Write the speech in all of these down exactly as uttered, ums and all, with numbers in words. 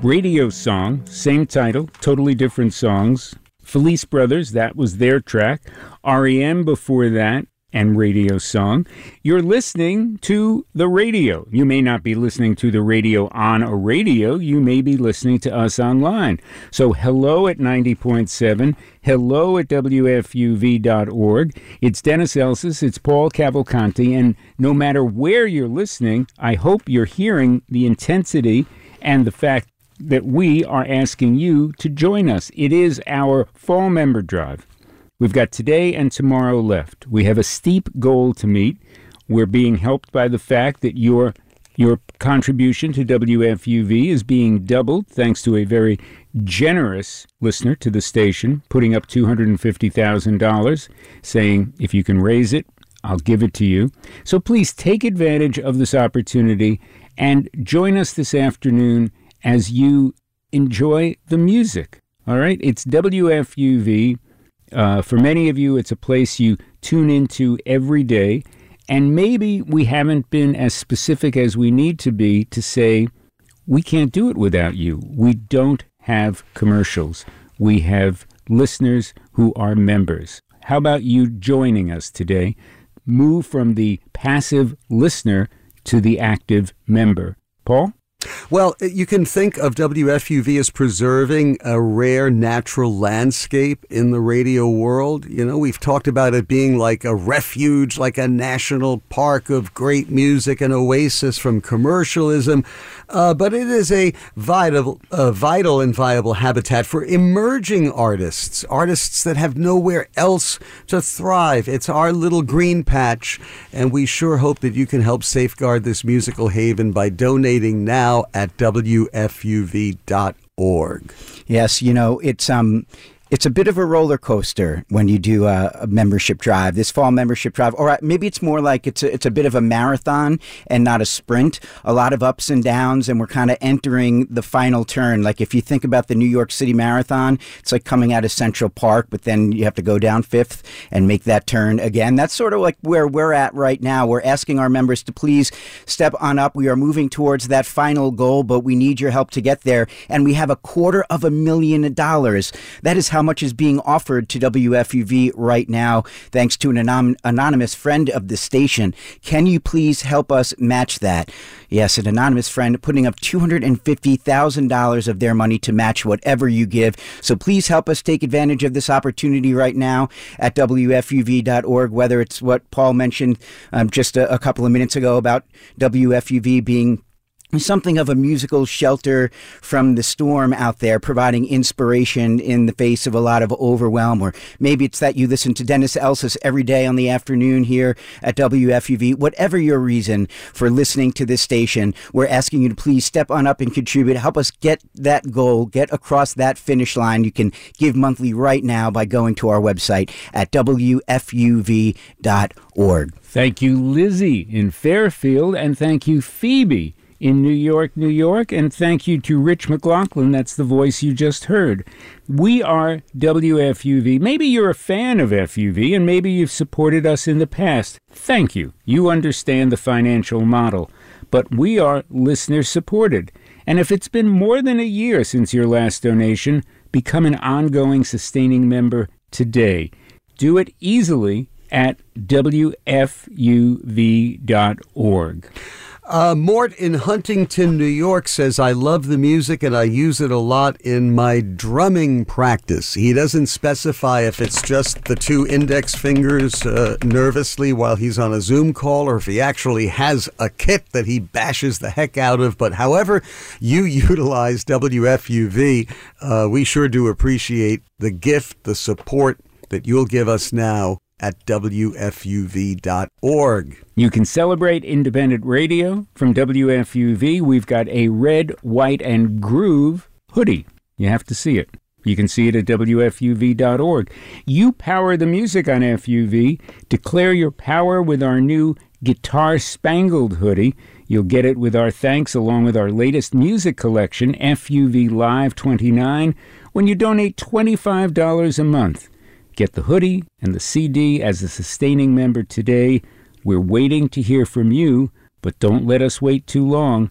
Radio Song, same title, totally different songs. Felice Brothers, that was their track. R E M before that, and Radio Song. You're listening to the radio. You may not be listening to the radio on a radio. You may be listening to us online. So hello at ninety point seven. Hello at W F U V dot org. It's Dennis Elsas. It's Paul Cavalcanti. And no matter where you're listening, I hope you're hearing the intensity and the fact that we are asking you to join us. It is our fall member drive. We've got today and tomorrow left. We have a steep goal to meet. We're being helped by the fact that your your contribution to W F U V is being doubled thanks to a very generous listener to the station, putting up two hundred fifty thousand dollars, saying, if you can raise it, I'll give it to you. So please take advantage of this opportunity and join us this afternoon as you enjoy the music. All right? It's W F U V. Uh, for many of you, it's a place you tune into every day, and maybe we haven't been as specific as we need to be to say, we can't do it without you. We don't have commercials. We have listeners who are members. How about you joining us today? Move from the passive listener to the active member. Paul? Well, you can think of W F U V as preserving a rare natural landscape in the radio world. You know, we've talked about it being like a refuge, like a national park of great music, an oasis from commercialism. Uh, but it is a vital, uh, vital and viable habitat for emerging artists, artists that have nowhere else to thrive. It's our little green patch, and we sure hope that you can help safeguard this musical haven by donating now at W F U V dot org. Yes, you know, it's um it's a bit of a roller coaster when you do a, a membership drive, this fall membership drive, or maybe it's more like it's a, it's a bit of a marathon and not a sprint, a lot of ups and downs, and we're kind of entering the final turn. Like if you think about the New York City Marathon, it's like coming out of Central Park, but then you have to go down Fifth and make that turn again. That's sort of like where we're at right now. We're asking our members to please step on up. We are moving towards that final goal, but we need your help to get there, and we have a quarter of a million dollars. That is how much is being offered to W F U V right now, thanks to an anon- anonymous friend of the station. Can you please help us match that? Yes, an anonymous friend putting up two hundred fifty thousand dollars of their money to match whatever you give. So please help us take advantage of this opportunity right now at W F U V dot org, whether it's what Paul mentioned um, just a, a couple of minutes ago about W F U V being something of a musical shelter from the storm out there, providing inspiration in the face of a lot of overwhelm. Or maybe it's that you listen to Dennis Elsas every day on the afternoon here at W F U V. Whatever your reason for listening to this station, we're asking you to please step on up and contribute. Help us get that goal, get across that finish line. You can give monthly right now by going to our website at W F U V dot org. Thank you, Lizzie in Fairfield, and thank you, Phoebe in New York, New York, and thank you to Rich McLaughlin. That's the voice you just heard. We are W F U V. Maybe you're a fan of F U V, and maybe you've supported us in the past. Thank you. You understand the financial model. But we are listener-supported. And if it's been more than a year since your last donation, become an ongoing sustaining member today. Do it easily at W F U V dot org. Uh, Mort in Huntington, New York says, I love the music and I use it a lot in my drumming practice. He doesn't specify if it's just the two index fingers uh, nervously while he's on a Zoom call or if he actually has a kit that he bashes the heck out of. But however you utilize W F U V, uh, we sure do appreciate the gift, the support that you'll give us now at W F U V dot org. You can celebrate independent radio from W F U V. We've got a red, white, and groove hoodie. You have to see it. You can see it at W F U V dot org. You power the music on F U V. Declare your power with our new Guitar Spangled hoodie. You'll get it with our thanks along with our latest music collection, F U V Live twenty-nine, when you donate twenty-five dollars a month. Get the hoodie and the C D as a sustaining member today. We're waiting to hear from you, but don't let us wait too long.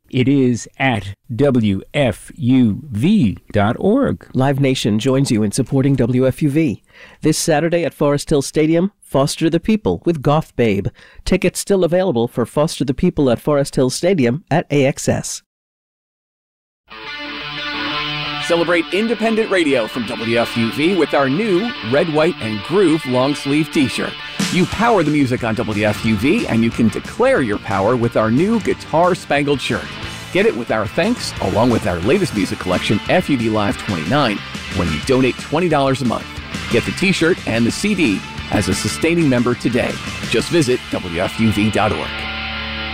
It is at W F U V dot org. Live Nation joins you in supporting W F U V. This Saturday at Forest Hill Stadium, Foster the People with Goth Babe. Tickets still available for Foster the People at Forest Hill Stadium at A X S. Celebrate independent radio from W F U V with our new Red, White, and Groove long-sleeve t-shirt. You power the music on W F U V, and you can declare your power with our new guitar-spangled shirt. Get it with our thanks, along with our latest music collection, F U V Live twenty-nine, when you donate twenty dollars a month. Get the t-shirt and the C D as a sustaining member today. Just visit W F U V dot org.